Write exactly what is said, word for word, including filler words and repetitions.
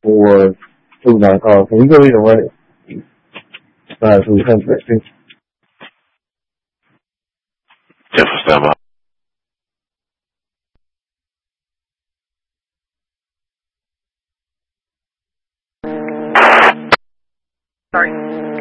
for two nine call. Can you go either way? Five two ten sixty. Yes, for stand by. Sorry.